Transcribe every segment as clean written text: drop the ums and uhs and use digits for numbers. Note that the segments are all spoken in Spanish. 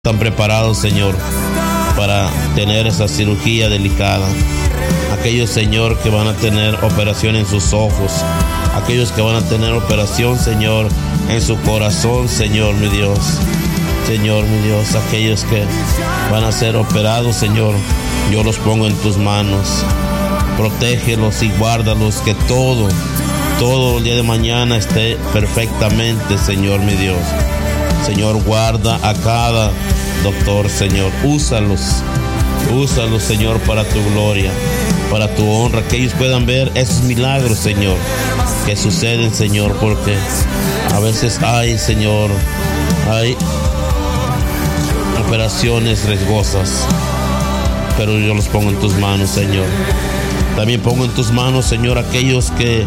están preparados, Señor, para tener esa cirugía delicada. Aquellos, Señor, que van a tener operación en sus ojos. Aquellos que van a tener operación, Señor, en su corazón, Señor, mi Dios. Señor, mi Dios, aquellos que van a ser operados, Señor, yo los pongo en tus manos. Protégelos y guárdalos, que todo el día de mañana esté perfectamente, Señor, mi Dios. Señor, guarda a cada doctor, Señor. Úsalos, Señor, para tu gloria, para tu honra, que ellos puedan ver esos milagros, Señor, que suceden, Señor, porque a veces hay, Señor, hay operaciones riesgosas, pero yo los pongo en tus manos, Señor. También pongo en tus manos, Señor, aquellos que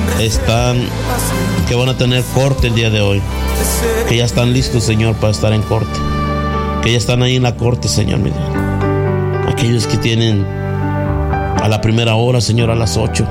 van a tener corte el día de hoy, que ya están listos, Señor, para estar en corte, que ya están ahí en la corte, Señor, mi Dios. Aquellos que tienen a la primera hora, Señor, a las 8,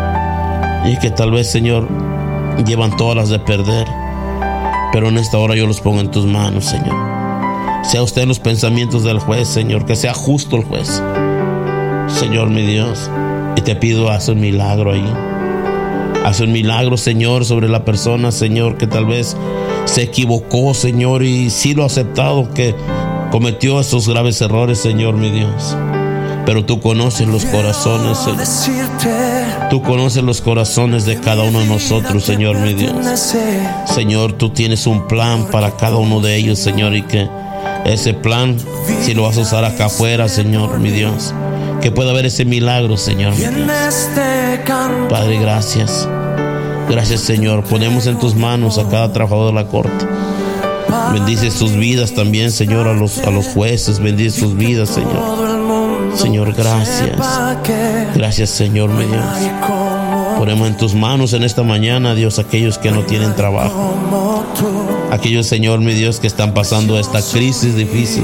y que tal vez, Señor, llevan todas las de perder, pero en esta hora yo los pongo en tus manos, Señor. Sea usted en los pensamientos del juez, Señor, que sea justo el juez, Señor, mi Dios. Y te pido, haz un milagro ahí. Haz un milagro, Señor, sobre la persona, Señor, que tal vez se equivocó, Señor, y sí lo ha aceptado, que cometió esos graves errores, Señor, mi Dios. Pero tú conoces los corazones, Señor. Tú conoces los corazones de cada uno de nosotros, Señor, mi Dios. Señor, tú tienes un plan para cada uno de ellos, Señor, y que ese plan, si lo vas a usar acá afuera, Señor, mi Dios, que pueda haber ese milagro, Señor, mi Dios. Padre, gracias. Gracias, Señor. Ponemos en tus manos a cada trabajador de la corte. Bendice sus vidas también, Señor, a los jueces. Bendice sus vidas, Señor. Señor, gracias. Gracias, Señor, mi Dios. Ponemos en tus manos en esta mañana, Dios, aquellos que no tienen trabajo. Aquellos, Señor, mi Dios, que están pasando esta crisis difícil.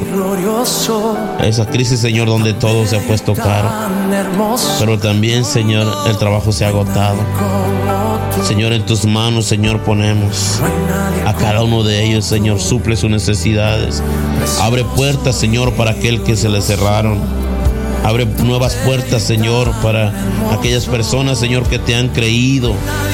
Esa crisis, Señor, donde todo se ha puesto caro. Pero también, Señor, el trabajo se ha agotado. Señor, en tus manos, Señor, ponemos a cada uno de ellos, Señor. Suple sus necesidades. Abre puertas, Señor, para aquel que se le cerraron. Abre nuevas puertas, Señor, para aquellas personas, Señor, que te han creído,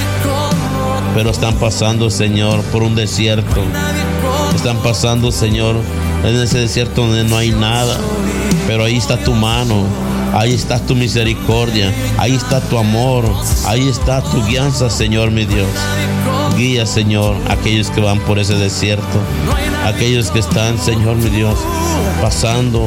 pero están pasando, Señor, por un desierto. Están pasando, Señor, en ese desierto donde no hay nada, pero ahí está tu mano, ahí está tu misericordia, ahí está tu amor, ahí está tu guianza, Señor, mi Dios. Guía, Señor, a aquellos que van por ese desierto, aquellos que están, Señor, mi Dios, pasando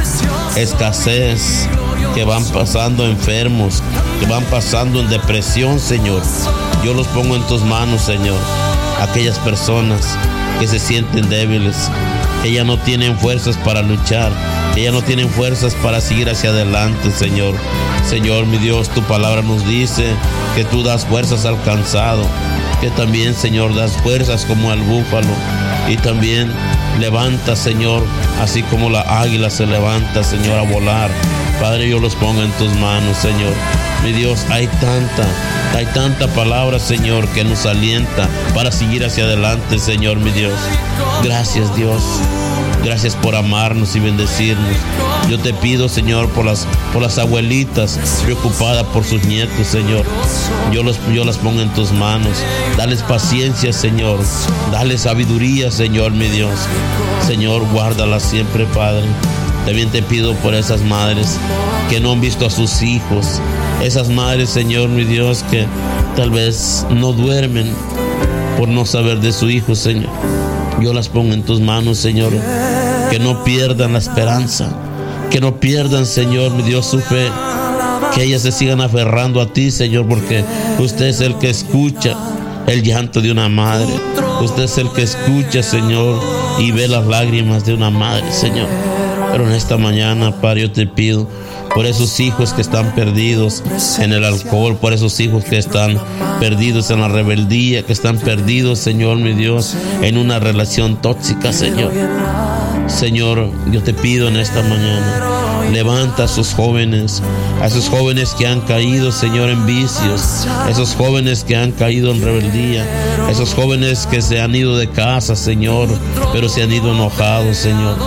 escasez, que van pasando enfermos, que van pasando en depresión, Señor. Yo los pongo en tus manos, Señor. Aquellas personas que se sienten débiles, que ya no tienen fuerzas para luchar, que ya no tienen fuerzas para seguir hacia adelante, Señor. Señor, mi Dios, tu palabra nos dice que tú das fuerzas al cansado, que también, Señor, das fuerzas como al búfalo, y también levanta, Señor, así como la águila se levanta, Señor, a volar. Padre, yo los pongo en tus manos, Señor. Mi Dios, hay tanta palabra, Señor, que nos alienta para seguir hacia adelante, Señor, mi Dios. Gracias, Dios. Gracias por amarnos y bendecirnos. Yo te pido, Señor, por las abuelitas preocupadas por sus nietos, Señor. Yo las pongo en tus manos. Dales paciencia, Señor. Dales sabiduría, Señor, mi Dios. Señor, guárdalas siempre, Padre. También te pido por esas madres que no han visto a sus hijos. Esas madres, Señor, mi Dios, que tal vez no duermen por no saber de su hijo, Señor. Yo las pongo en tus manos, Señor. Que no pierdan la esperanza. Que no pierdan, Señor, mi Dios, su fe. Que ellas se sigan aferrando a ti, Señor, porque usted es el que escucha el llanto de una madre. Usted es el que escucha, Señor, y ve las lágrimas de una madre, Señor. Pero en esta mañana, Padre, yo te pido por esos hijos que están perdidos en el alcohol, por esos hijos que están perdidos en la rebeldía, que están perdidos, Señor, mi Dios, en una relación tóxica, Señor. Señor, yo te pido en esta mañana, levanta a esos jóvenes que han caído, Señor, en vicios, esos jóvenes que han caído en rebeldía, esos jóvenes que se han ido de casa, Señor, pero se han ido enojados, Señor.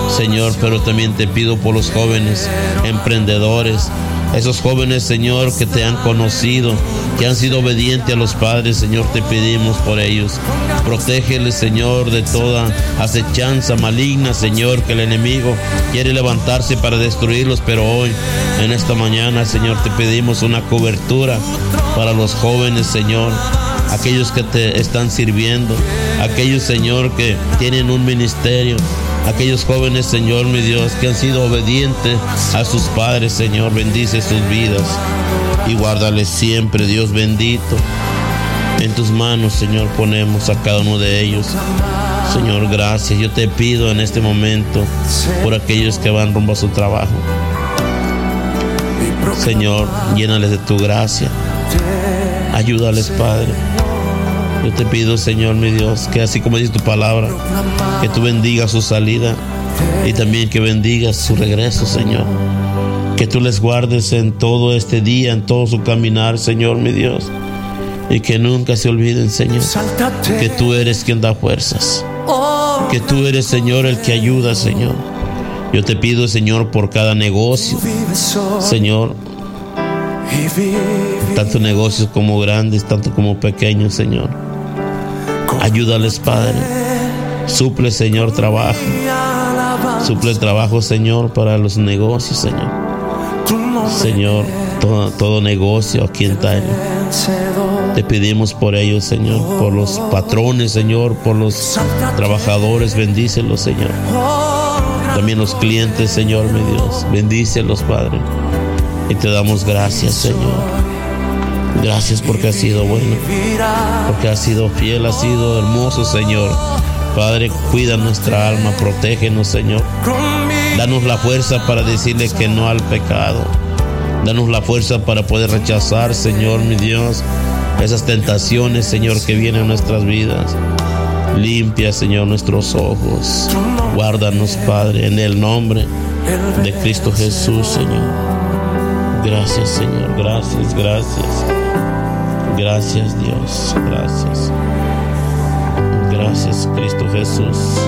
Señor, pero también te pido por los jóvenes emprendedores, esos jóvenes, Señor, que te han conocido, que han sido obedientes a los padres, Señor, te pedimos por ellos. Protégeles, Señor, de toda acechanza maligna, Señor, que el enemigo quiere levantarse para destruirlos, pero hoy, en esta mañana, Señor, te pedimos una cobertura para los jóvenes, Señor, aquellos que te están sirviendo, aquellos, Señor, que tienen un ministerio, aquellos jóvenes, Señor, mi Dios, que han sido obedientes a sus padres, Señor, bendice sus vidas y guárdales siempre, Dios bendito. En tus manos, Señor, ponemos a cada uno de ellos. Señor, gracias. Yo te pido en este momento por aquellos que van rumbo a su trabajo. Señor, llénales de tu gracia. Ayúdales, Padre. Yo te pido, Señor, mi Dios, que así como dice tu palabra, que tú bendigas su salida y también que bendigas su regreso, Señor. Que tú les guardes en todo este día, en todo su caminar, Señor, mi Dios. Y que nunca se olviden, Señor, que tú eres quien da fuerzas. Que tú eres, Señor, el que ayuda, Señor. Yo te pido, Señor, por cada negocio, Señor, tanto negocios como grandes, tanto como pequeños, Señor. Ayúdales, Padre. Suple, Señor, trabajo. Suple trabajo, Señor, para los negocios, Señor. Señor, todo negocio aquí en Tyler. Te pedimos por ellos, Señor, por los patrones, Señor, por los trabajadores, bendícelos, Señor. También los clientes, Señor, mi Dios, bendícelos, Padre. Y te damos gracias, Señor. Gracias porque has sido bueno, porque has sido fiel, has sido hermoso, Señor. Padre, cuida nuestra alma, protégenos, Señor. Danos la fuerza para decirle que no al pecado. Danos la fuerza para poder rechazar, Señor, mi Dios, esas tentaciones, Señor, que vienen a nuestras vidas. Limpia, Señor, nuestros ojos. Guárdanos, Padre, en el nombre de Cristo Jesús, Señor. Gracias, Señor, gracias, gracias. Gracias, Dios, gracias. Gracias, Cristo Jesús.